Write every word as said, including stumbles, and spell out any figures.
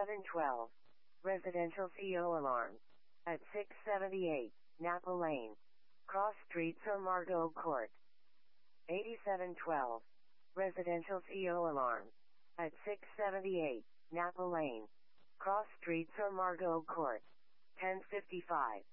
eighty-seven twelve. Residential C O alarm. At six seventy-eight, Napa Lane. Cross Streets or Margot Court. eighty-seven twelve. Residential C O alarm. At six seventy-eight, Napa Lane. Cross Streets or Margot Court. ten fifty-five.